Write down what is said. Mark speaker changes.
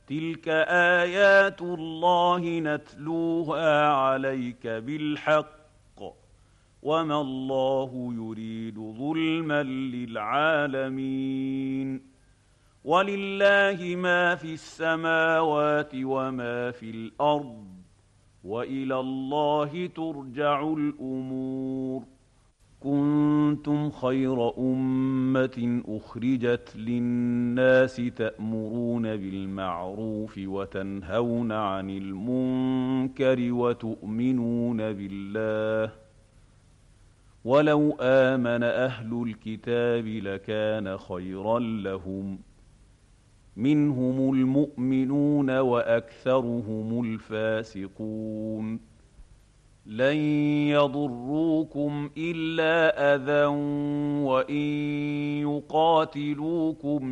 Speaker 1: تلك آيات الله نتلوها عليك بالحق وما الله يريد ظلما للعالمين ولله ما في السماوات وما في الأرض وإلى الله ترجع الأمور كنتم خير أمة أخرجت للناس تأمرون بالمعروف وتنهون عن المنكر وتؤمنون بالله ولو آمن أهل الكتاب لكان خيرا لهم منهم المؤمنون وأكثرهم الفاسقون لن يضروكم إلا أذى وإن يقاتلوكم